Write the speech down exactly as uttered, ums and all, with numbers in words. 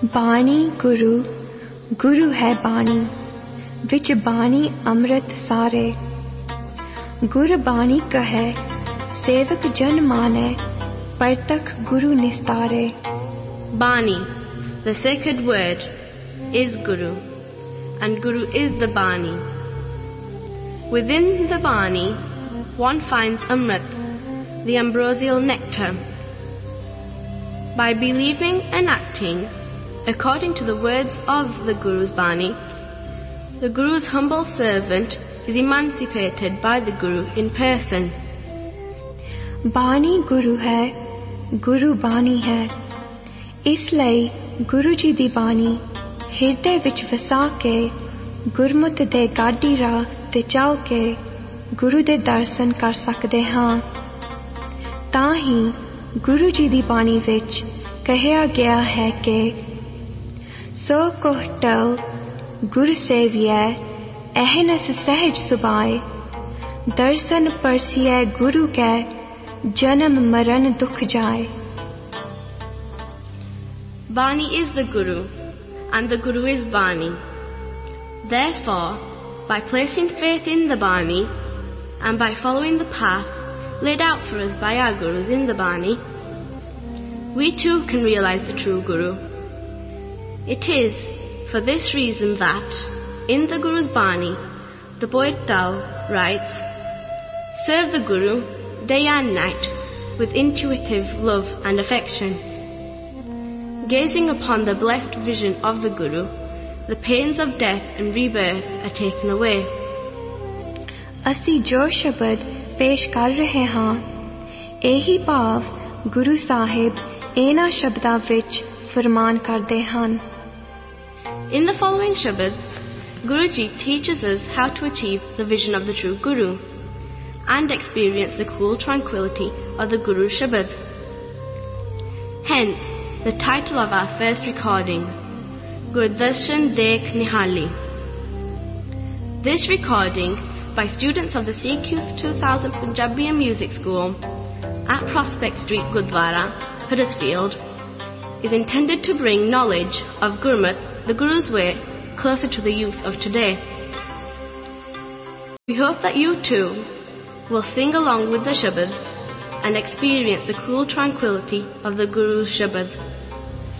बाणी गुरु गुरु है बाणी विच बाणी अमृत सारे। गुर बाणी कहे सेवक जन माने परतख गुरु निस्तारे। Bani, the sacred word, is Guru, and Guru is the Bani. Within the Bani, one finds Amrit, the ambrosial nectar. By believing and acting according to the words of the Guru's Bani, the Guru's humble servant is emancipated by the Guru in person. Bani Guru hai, Guru Bani hai। ਇਸ ਲਈ ਗੁਰੂ ਜੀ ਦੀ ਬਾਣੀ ਹਿਰਦੇ ਵਿੱਚ ਵਸਾ ਕੇ ਗੁਰਮਤਿ ਦੇ ਗਾਡੀ ਰਾਹ ਤੇ ਚੱਲ ਕੇ ਗੁਰੂ ਦੇ ਦਰਸ਼ਨ ਕਰ ਸਕਦੇ ਹਾਂ। ਤਾਂ ਹੀ ਗੁਰੂ ਜੀ ਦੀ ਬਾਣੀ ਵਿੱਚ ਕਿਹਾ ਗਿਆ ਹੈ ਕਿ ਸੋ ਕੋਹ ਟਲ ਗੁਰ ਸੇਵੀਐ ਅਹਨਸ ਸਹਿਜ ਸੁਭਾਏ। ਦਰਸ਼ਨ ਪਰਸੀਐ ਗੁਰੂ ਕੈ ਜਨਮ ਮਰਨ ਦੁਖ ਜਾਏ। Bani is the Guru, and the Guru is Bani. Therefore, by placing faith in the Bani, and by following the path laid out for us by our Gurus in the Bani, we too can realize the true Guru. It is for this reason that, in the Guru's Bani, the Boyd Dal writes, "Serve the Guru day and night with intuitive love and affection. Gazing upon the blessed vision of the Guru, the pains of death and rebirth are taken away." ਅਸੀਂ ਜੋ ਸ਼ਬਦ ਪੇਸ਼ ਕਰ ਰਹੇ ਹਾਂ, ਇਹੀ ਭਾਵ ਗੁਰੂ ਸਾਹਿਬ ਇਹਨਾਂ ਸ਼ਬਦਾਂ ਵਿੱਚ ਫਰਮਾਨ ਕਰਦੇ ਹਨ। In the following Shabad, Guruji teaches us how to achieve the vision of the true Guru and experience the cool tranquility of the Guru Shabad. Hence, the title of our first recording, Gurdarshan Dekh Nihali. This recording, by students of the C Q two thousand Punjabi and Music School at Prospect Street, Gurdwara, Huddersfield, is intended to bring knowledge of Gurmat, the Guru's way, closer to the youth of today. We hope that you too will sing along with the Shabads and experience the cool tranquility of the Guru's Shabad.